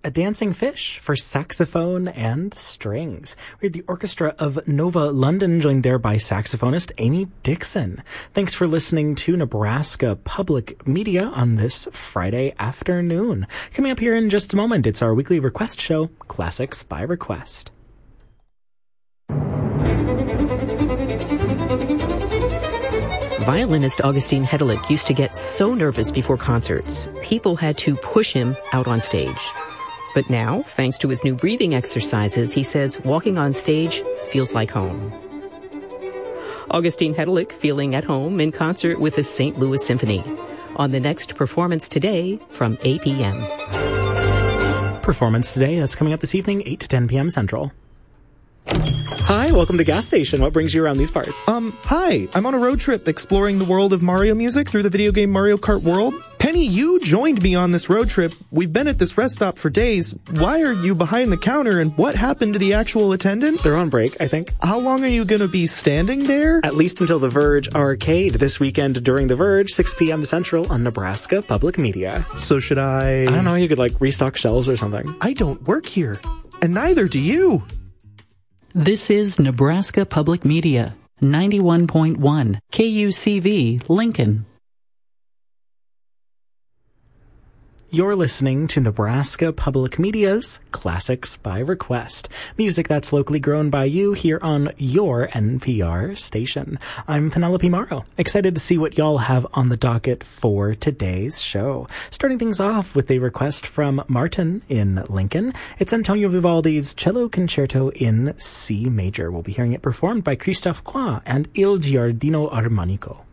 A Dancing Fish for saxophone and strings. We had the orchestra of Nova London, joined there by saxophonist Amy Dixon. Thanks for listening to Nebraska Public Media on this Friday afternoon. Coming up here in just a moment, it's our weekly request show, Classics by Request. Violinist Augustine Hedelick used to get so nervous before concerts, people had to push him out on stage. But now, thanks to his new breathing exercises, he says walking on stage feels like home. Augustine Hedelick feeling at home in concert with the St. Louis Symphony on the next Performance Today from 8 p.m. Performance Today, that's coming up this evening, 8 to 10 p.m. Central. Hi, welcome to Gas Station. What brings you around these parts? Hi. I'm on a road trip exploring the world of Mario music through the video game Mario Kart World. Penny, you joined me on this road trip. We've been at this rest stop for days. Why are you behind the counter, and what happened to the actual attendant? They're on break, I think. How long are you going to be standing there? At least until the Verge Arcade this weekend during the Verge, 6 p.m. Central on Nebraska Public Media. So should I don't know, you could restock shelves or something. I don't work here, and neither do you. This is Nebraska Public Media, 91.1 KUCV, Lincoln. You're listening to Nebraska Public Media's Classics by Request. Music that's locally grown by you here on your NPR station. I'm Penelope Morrow, excited to see what y'all have on the docket for today's show. Starting things off with a request from Martin in Lincoln. It's Antonio Vivaldi's Cello Concerto in C Major. We'll be hearing it performed by Christophe Croix and Il Giardino Armonico.